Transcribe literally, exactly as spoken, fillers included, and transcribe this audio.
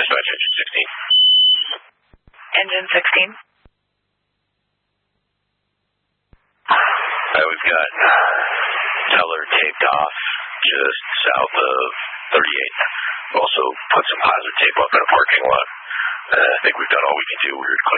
dispatch engine sixteen. Engine sixteen. Uh, we've got Teller taped off just south of thirty-eight. We've also put some hazard tape up in a parking lot. Uh, I think we've done all we can do. We're clear.